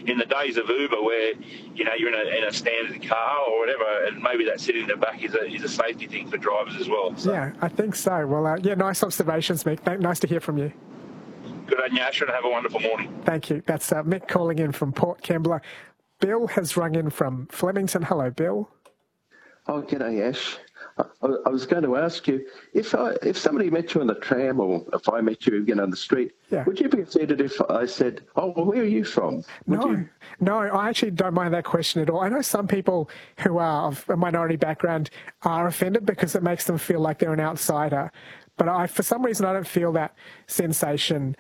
in the days of Uber where, you're in a standard car or whatever, and maybe that sitting in the back is a safety thing for drivers as well. So. Yeah, I think so. Well, nice observations, Mick. Nice to hear from you. Good on you, Asher, and have a wonderful morning. Thank you. That's Mick calling in from Port Kembla. Bill has rung in from Flemington. Hello, Bill. Oh, g'day, Ash. I was going to ask you, if somebody met you on the tram or if I met you, on the street, would you be offended if I said, oh, well, where are you from? No, I actually don't mind that question at all. I know some people who are of a minority background are offended because it makes them feel like they're an outsider. But for some reason, I don't feel that sensation.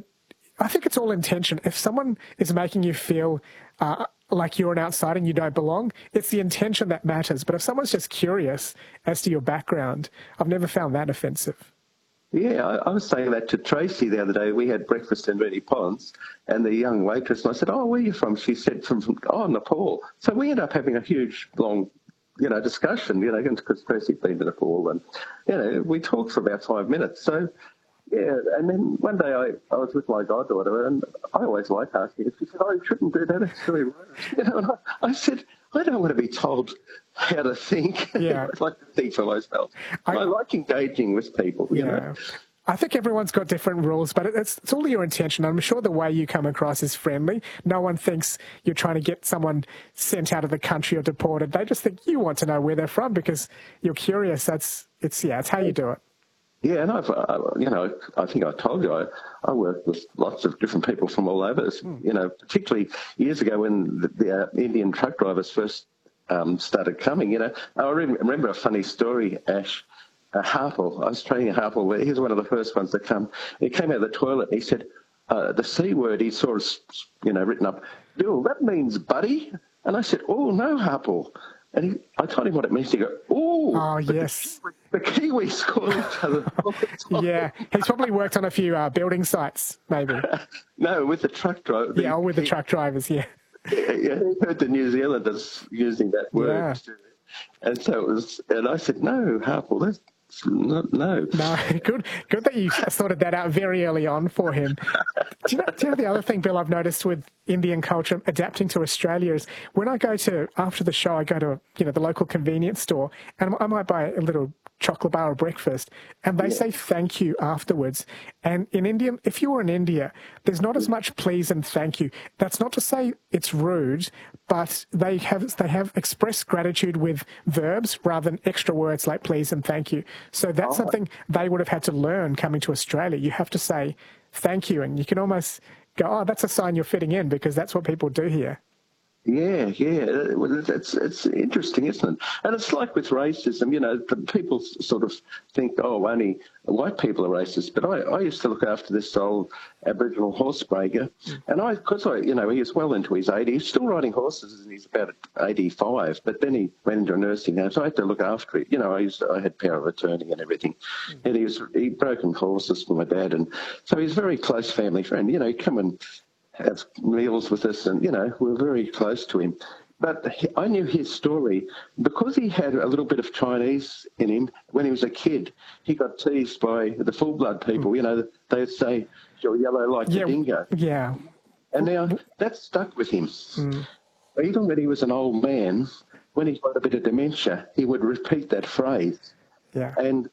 I think it's all intention. If someone is making you feel like you're an outsider and you don't belong, it's the intention that matters. But if someone's just curious as to your background, I've never found that offensive. Yeah, I was saying that to Tracy the other day. We had breakfast in Reedy Ponds, and the young waitress, and I said, oh, where are you from? She said, from Nepal. So we ended up having a huge, long, discussion, because Tracy'd been to Nepal, and, we talked for about 5 minutes. So, yeah, and then one day I was with my goddaughter, and I always like asking her. She said, oh, you shouldn't do that, it's really rude. And I said, I don't want to be told how to think. Yeah. I like to think for myself. I like engaging with people, you know. I think everyone's got different rules, but it's all your intention. I'm sure the way you come across is friendly. No one thinks you're trying to get someone sent out of the country or deported. They just think you want to know where they're from because you're curious. It's how you do it. Yeah, and I think I told you, I work with lots of different people from all over, particularly years ago when the Indian truck drivers first started coming, I remember a funny story, Ash. Harpel, I was training Harpel, he was one of the first ones to come. He came out of the toilet and he said, the C word, he saw us, written up, Bill, that means buddy. And I said, oh, no, Harpel. And I told him what it means. He go, oh, yes. The Kiwis call each other all the time. Yeah, he's probably worked on a few building sites, maybe. No, with the truck driver. With the truck drivers, yeah. Yeah, he heard the New Zealanders using that word. Yeah. And so it was, and I said, no, Harpel, that's no. No, good that you sorted that out very early on for him. Do you know the other thing, Bill, I've noticed with Indian culture adapting to Australia is when I go after the show, I go to the local convenience store and I might buy a little chocolate bar or breakfast, and they say thank you afterwards. And in India, if you were in India, there's not as much please and thank you. That's not to say it's rude, but they have expressed gratitude with verbs rather than extra words like please and thank you. So that's something they would have had to learn coming to Australia. You have to say thank you, and you can almost go, oh, that's a sign you're fitting in because that's what people do here. Yeah. It's interesting, isn't it? And it's like with racism, people sort of think, oh, only white people are racist. But I used to look after this old Aboriginal horse breaker, and he was well into his 80s. He's still riding horses, and he's about 85. But then he went into a nursing home, so I had to look after it. I had power of attorney and everything, and he'd broken horses for my dad, and so he's a very close family friend. He'd come and have meals with us, and we're very close to him. But I knew his story because he had a little bit of Chinese in him. When he was a kid, he got teased by the full blood people. They'd say, "You're yellow like a dingo." Yeah. And now that stuck with him. Even when he was an old man, when he got a bit of dementia, he would repeat that phrase. Yeah. And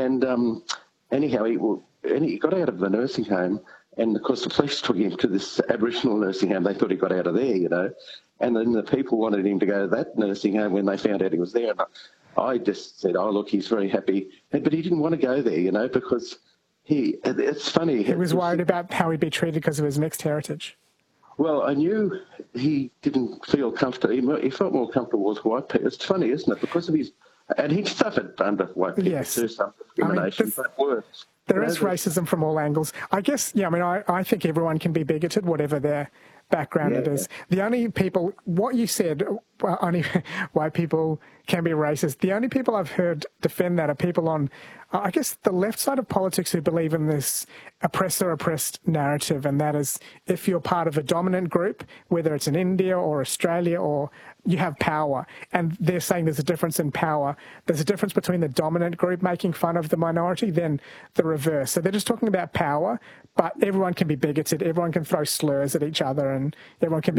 anyhow, he got out of the nursing home. And, of course, the police took him to this Aboriginal nursing home. They thought he got out of there, And then the people wanted him to go to that nursing home when they found out he was there. And I just said, oh, look, he's very happy. But he didn't want to go there, because it's funny. He was worried about how he'd be treated because of his mixed heritage. Well, I knew he didn't feel comfortable. He felt more comfortable with white people. It's funny, isn't it? Because of his... And he suffered under white people too, some discrimination, but worse. There is racism from all angles. I guess, I think everyone can be bigoted, whatever their background it is. The only people, what you said, only white people can be racist. The only people I've heard defend that are people on, I guess, the left side of politics who believe in this oppressor-oppressed narrative, and that is if you're part of a dominant group, whether it's in India or Australia, or you have power, and they're saying there's a difference in power. There's a difference between the dominant group making fun of the minority than the reverse. So they're just talking about power, but everyone can be bigoted. Everyone can throw slurs at each other, and everyone can